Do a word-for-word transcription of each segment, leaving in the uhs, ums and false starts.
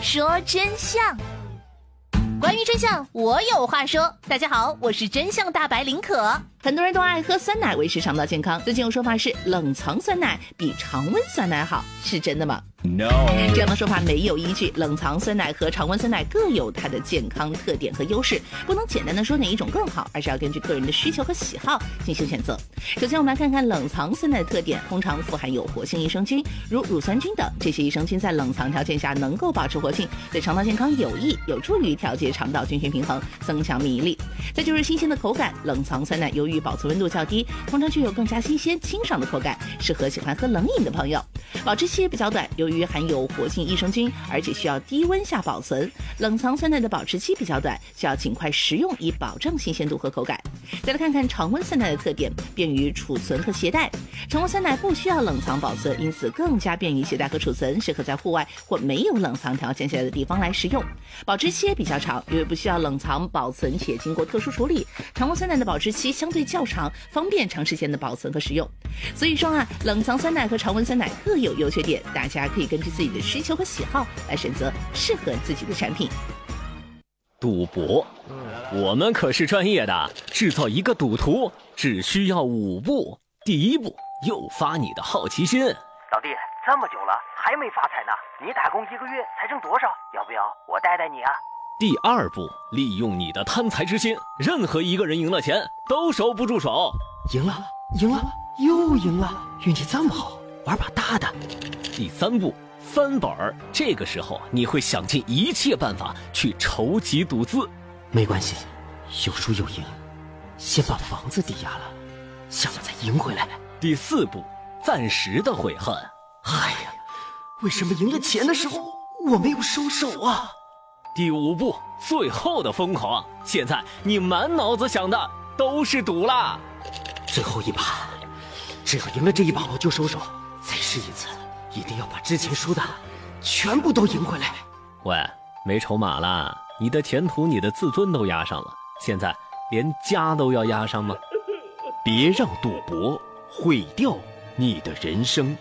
说真相。关于真相，我有话说。大家好，我是真相大白林可。很多人都爱喝酸奶维持肠道健康，最近有说法是冷藏酸奶比常温酸奶好，是真的吗？ No， 这样的说法没有依据。冷藏酸奶和常温酸奶各有它的健康特点和优势，不能简单的说哪一种更好，而是要根据个人的需求和喜好进行选择。首先我们来看看冷藏酸奶的特点，通常富含有活性益生菌，如乳酸菌等，这些益生菌在冷藏条件下能够保持活性，对肠道健康有益，有助于调节肠道菌群平衡，增强免疫力。再就是新鲜的口感，冷藏酸奶由于保存温度较低，通常具有更加新鲜清爽的口感，适合喜欢喝冷饮的朋友。保质期也比较短，由于含有活性益生菌，而且需要低温下保存，冷藏酸奶的保质期比较短，需要尽快食用以保证新鲜度和口感。再来看看常温酸奶的特点，便于储存和携带。常温酸奶不需要冷藏保存，因此更加便于携带和储存，适合在户外或没有冷藏条件下的地方来食用。保质期也比较长，因为不需要冷藏保存且经过特殊处理，常温酸奶的保质期相对较长，方便长时间的保存和食用。所以说啊，冷藏酸奶和常温酸奶各有优缺点，大家可以根据自己的需求和喜好来选择适合自己的产品。 赌博，我们可是专业的，制造一个赌徒只需要五步。第一步，诱发你的好奇心。 老弟，这么久了还没发财呢，你打工一个月才挣多少？要不要我带带你啊？ 第二步，利用你的贪财之心，任何一个人赢了钱都收不住手。 赢了，赢了，又赢了，运气这么好，玩把大的。 第三步，翻本儿，这个时候你会想尽一切办法去筹集赌资。 没关系，有输有赢，先把房子抵押了，想着再赢回来。 第四步，暂时的悔恨。 哎呀，为什么赢了钱的时候我没有收手啊？ 第五步，最后的疯狂。现在你满脑子想的都是赌啦。 最后一把，只要赢了这一把我就收手，再试一次，一定要把之前输的全部都赢回来。 喂，没筹码啦，你的前途你的自尊都压上了，现在连家都要压上吗？ 别让赌博毁掉你的人生。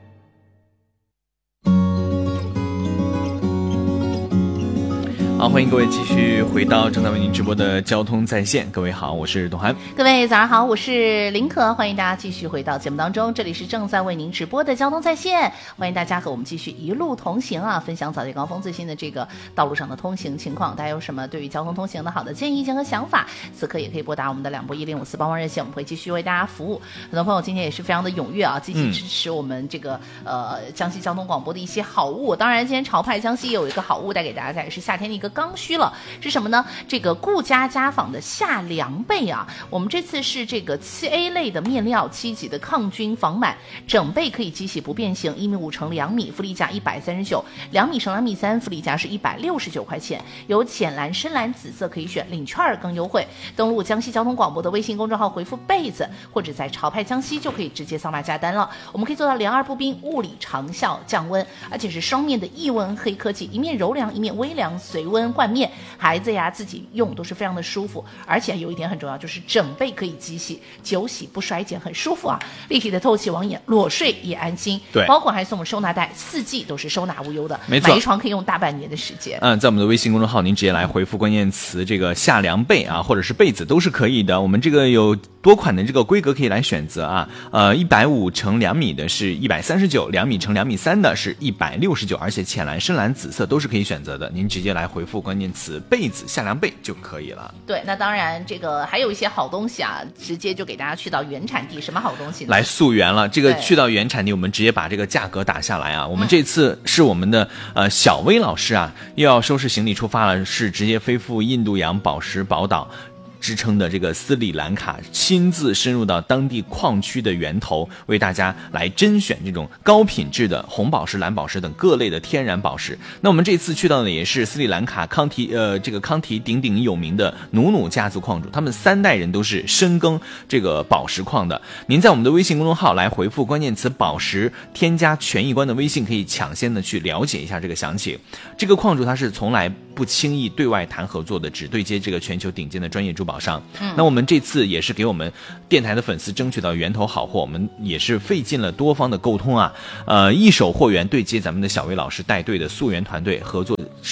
好，欢迎各位继续回到正在为您直播的交通在线。各位好，我是董涵。 各位早上好，我是林可，欢迎大家继续回到节目当中，这里是正在为您直播的交通在线，欢迎大家和我们继续一路同行啊，分享早间高峰最新的这个道路上的通行情况，大家有什么对于交通通行的好的建议、意见和想法，此刻也可以拨打我们的两拨一零五四帮忙热线，我们会继续为大家服务。很多朋友今天也是非常的踊跃啊，积极支持我们这个、嗯、呃江西交通广播的一些好物。当然今天潮派江西也有一个好物带给大家，也是夏天的一个刚需了，是什么呢？这个顾家家纺的夏凉被啊，我们这次是这个七 A 类的面料，七级的抗菌防螨，整被可以机洗不变形，一米五乘两米，附利价一百三十九，两米乘两米三，附利价是一百六十九块钱，有浅蓝、深蓝、紫色可以选，领券更优惠。登录江西交通广播的微信公众号，回复被子或者在潮派江西就可以直接扫码下单了。我们可以做到凉而不冰，物理长效降温，而且是双面的易温黑科技，一面柔凉，一面微凉，随温换面，孩子呀自己用都是非常的舒服，而且有一点很重要，就是整被可以机洗，久洗不衰减，很舒服啊，立体的透气网眼，裸睡也安心。 对， 包括还送我们收纳袋，四季都是收纳无忧的， 没错， 买一床可以用大半年的时间。 嗯，在我们的微信公众号，您直接来回复关键词这个夏凉被啊，或者是被子都是可以的。我们这个有多款的这个规格可以来选择啊，呃，一百五乘两米的是一百三十九，两米乘两米三的是一百六十九，而且浅蓝、深蓝、紫色都是可以选择的。您直接来回复关键词被子夏凉被就可以了。 对，那当然这个还有一些好东西啊，直接就给大家去到原产地。什么好东西呢？ 来溯源了，这个去到原产地，我们直接把这个价格打下来啊。我们这次是我们的呃小薇老师啊，又要收拾行李出发了，是直接飞赴印度洋宝石宝岛之称的这个斯里兰卡，亲自深入到当地矿区的源头，为大家来甄选这种高品质的红宝石、蓝宝石等各类的天然宝石。那我们这次去到的也是斯里兰卡康提呃这个康提鼎鼎有名的努努家族矿主，他们三代人都是深耕这个宝石矿的。您在我们的微信公众号来回复关键词宝石，添加权益官的微信，可以抢先的去了解一下这个详情。这个矿主他是从来不轻易对外谈合作的，只对接这个全球顶尖的专业珠宝商。嗯，那我们这次也是给我们电台的粉丝争取到源头好货，我们也是费尽了多方的沟通啊，呃，一手货源对接咱们的小薇老师带队的溯源团队合作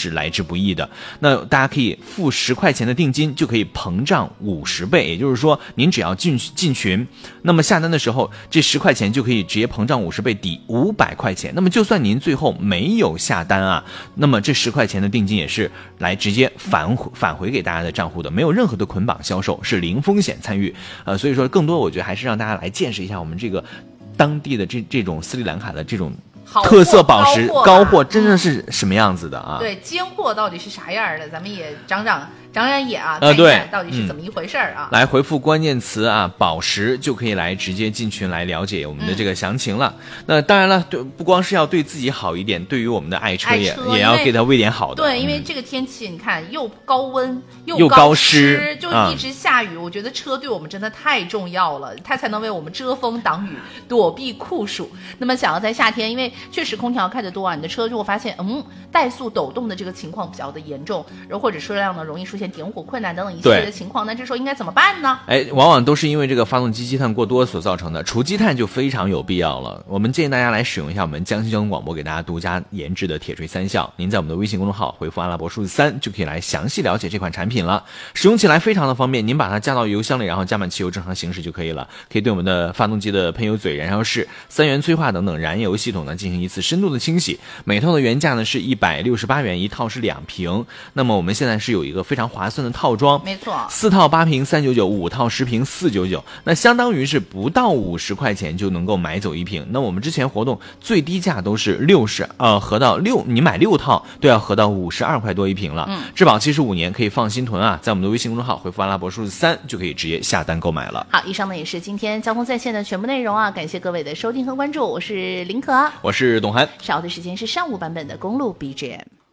是来之不易的。那大家可以付十块钱的定金，就可以膨胀五十倍，也就是说，您只要进进群，那么下单的时候，这十块钱就可以直接膨胀五十倍，抵五百块钱。那么就算您最后没有下单啊，那么这十块钱的定金也是来直接返返回给大家的账户的，没有任何的捆绑销售，是零风险参与。呃，所以说更多我觉得还是让大家来见识一下我们这个当地的这这种斯里兰卡的这种特色宝石高货高货真的是什么样子的啊？ 对，尖货到底是啥样的，咱们也长长长长眼啊， 呃， 看一对看到底是怎么一回事啊、 嗯？来回复关键词啊，宝石就可以来直接进群来了解我们的这个详情了。嗯、那当然了，对，不光是要对自己好一点，对于我们的爱车也也要给他喂点好的。 对，因为这个天气，你看又高温又又高湿， 就一直下雨、嗯。我觉得车对我们真的太重要了，它才能为我们遮风挡雨，躲避酷暑。那么想要在夏天，因为确实空调开得多啊，你的车就会发现，嗯，怠速抖动的这个情况比较的严重，然后或者车辆呢容易出现点火困难等等一系列的情况，那这时候应该怎么办呢？ 哎，往往都是因为这个发动机积碳过多所造成的，除积碳就非常有必要了。我们建议大家来使用一下我们江西交通广播给大家独家研制的铁锤三效，您在我们的微信公众号回复阿拉伯数字三就可以来详细了解这款产品了。使用起来非常的方便，您把它加到油箱里，然后加满汽油正常行驶就可以了。可以对我们的发动机的喷油嘴、燃烧室、三元催化等等燃油系统呢进行一次深度的清洗。每套的原价呢是一百六十八元，一套是两瓶。那么我们现在是有一个非常划算的套装， 没错， 四套八瓶三九九，五套十瓶四九九，那相当于是不到五十块钱就能够买走一瓶。那我们之前活动最低价都是六十，呃，合到六，你买六套都要合到五十二块多一瓶了。嗯，质保期是五年，可以放心囤啊。在我们的微信公众号回复阿拉伯数字三就可以直接下单购买了。 好，以上呢也是今天交通在线的全部内容啊，感谢各位的收听和关注，我是林可， 我是董涵， 稍后的时间是上午版本的公路 B G M。